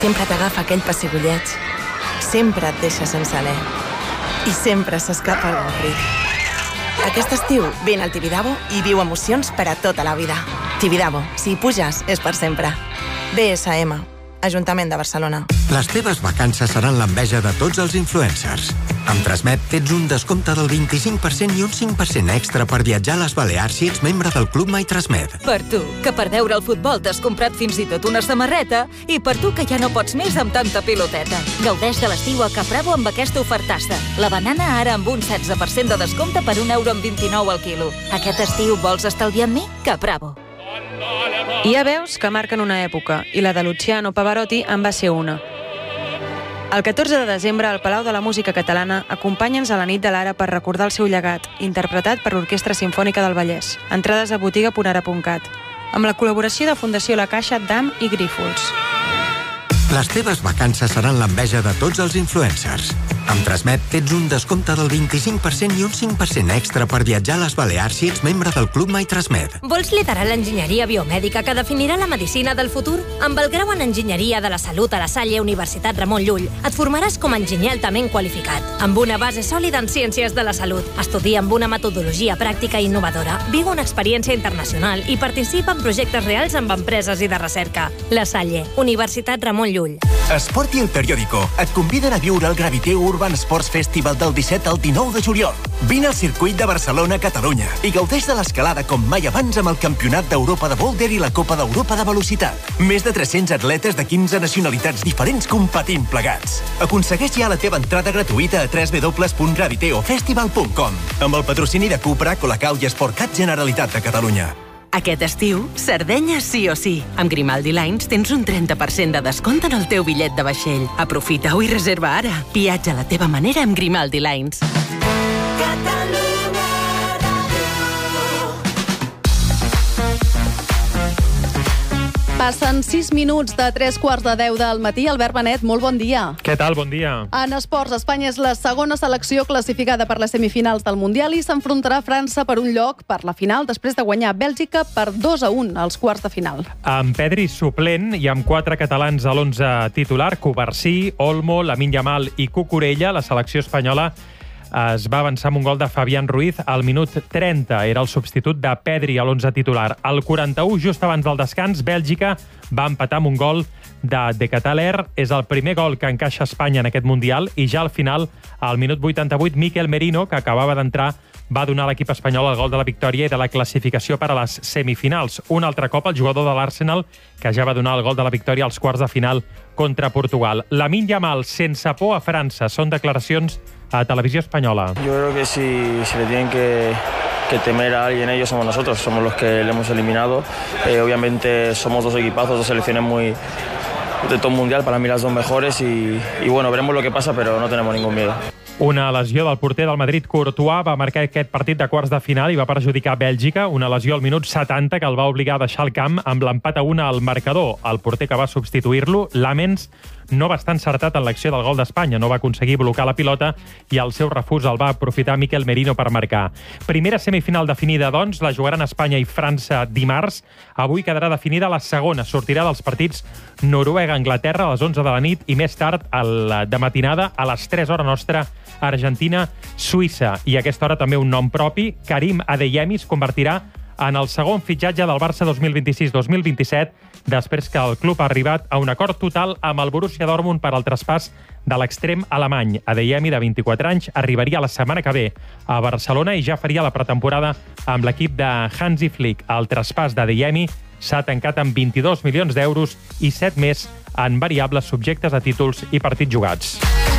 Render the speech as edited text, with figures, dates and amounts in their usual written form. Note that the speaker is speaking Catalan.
Sempre t'agafa aquell pessigolleig. Sempre et deixa sense alè. I sempre s'escapa algun crit. Aquest estiu, vine al Tibidabo i viu emocions per a tota la vida. Tibidabo, si hi puges, és per sempre. BSM, Ajuntament de Barcelona. Les teves vacances seran l'enveja de tots els influencers. Amb Transmet tens un descompte del 25% i un 5% extra per viatjar a les Balears si ets membre del Club My Transmet. Per tu, que per veure el futbol t'has comprat fins i tot una samarreta, i per tu que ja no pots més amb tanta piloteta. Gaudeix de l'estiu a Capravo amb aquesta ofertassa. La banana ara amb un 16% de descompte per €1,29 al quilo. Aquest estiu vols estalviar amb mi? Capravo. Hi ha veus que marquen una època, i la de Luciano Pavarotti en va ser una. El 14 de desembre, al Palau de la Música Catalana, acompanya'ns a la nit de l'Ara per recordar el seu llegat, interpretat per l'Orquestra Simfònica del Vallès. Entrades a botiga.ara.cat, amb la col·laboració de Fundació La Caixa, DAM i Grífols. Les teves vacances seran l'enveja de tots els influencers. Amb Transmet tens un descompte del 25% i un 5% extra per viatjar a les Balears si ets membre del Club My Transmet. Vols liderar l'enginyeria biomèdica que definirà la medicina del futur? Amb el grau en Enginyeria de la Salut a la Salle Universitat Ramon Llull et formaràs com a enginyer altament qualificat, amb una base sòlida en ciències de la salut. Estudia amb una metodologia pràctica i innovadora, viu una experiència internacional i participa en projectes reals amb empreses i de recerca. La Salle, Universitat Ramon Llull. Esport i El Periódico et conviden a viure el Gravité Urban Sports Festival del 17 al 19 de juliol. Vine al circuit de Barcelona-Catalunya i gaudeix de l'escalada com mai abans amb el Campionat d'Europa de Boulder i la Copa d'Europa de Velocitat. Més de 300 atletes de 15 nacionalitats diferents competint plegats. Aconsegueix ja la teva entrada gratuïta a www.graviteofestival.com amb el patrocini de Cupra, Colacau i Sportcat Generalitat de Catalunya. Aquest estiu, Sardenya sí o sí. Amb Grimaldi Lines tens un 30% de descompte en el teu bitllet de vaixell. Aprofita-ho i reserva ara. Viatja a la teva manera amb Grimaldi Lines. Passen 6 minuts de 3:15 del matí. Albert Benet, molt bon dia. Què tal? Bon dia. En esports, Espanya és la segona selecció classificada per les semifinals del Mundial i s'enfrontarà a França per un lloc per la final després de guanyar Bèlgica per 2-1 als quarts de final. Amb Pedri suplent i amb 4 catalans a l'11 titular, Covarsí, Olmo, Lamine Yamal i Cucurella, la selecció espanyola es va avançar amb un gol de Fabián Ruiz al minut 30. Era el substitut de Pedri a l'11 titular. Al 41, just abans del descans, Bèlgica va empatar amb un gol de Cataler. És el primer gol que encaixa Espanya en aquest Mundial i ja al final, al minut 88, Mikel Merino, que acabava d'entrar, va donar a l'equip espanyol el gol de la victòria i de la classificació per a les semifinals. Un altre cop el jugador de l'Arsenal, que ja va donar el gol de la victòria als quarts de final contra Portugal. Lamine Yamal, sense por a França. Són declaracions a Televisió Espanyola. Yo creo que si le tienen que temer a alguien, ellos somos nosotros, somos los que le hemos eliminado. Obviamente somos dos equipazos, dos selecciones muy de top mundial, para mí las dos mejores y bueno, veremos lo que pasa, pero no tenemos ningún miedo. Una lesió del porter del Madrid, Courtois, va marcar aquest partit de quarts de final i va perjudicar Bèlgica. Una lesió al minut 70 que el va obligar a deixar el camp amb l'empat a 1 al marcador. El porter que va substituir-lo, Lamens, no va estar encertat en l'acció del gol d'Espanya. No va aconseguir blocar la pilota i el seu refús el va aprofitar Mikel Merino per marcar. Primera semifinal definida, doncs, la jugaran Espanya i França dimarts. Avui quedarà definida la segona. Sortirà dels partits Noruega-Anglaterra a les 11 de la nit i més tard, de matinada, a les 3 hora nostra, Argentina-Suïssa. I a aquesta hora també un nom propi. Karim Adeyemi es convertirà en el segon fitxatge del Barça 2026-2027 després que el club ha arribat a un acord total amb el Borussia Dortmund per al traspàs de l'extrem alemany. Adeyemi, de 24 anys, arribaria la setmana que ve a Barcelona i ja faria la pretemporada amb l'equip de Hansi Flick. El traspàs d'Adeyemi s'ha tancat amb 22 milions d'euros i 7 més en variables subjectes a títols i partits jugats.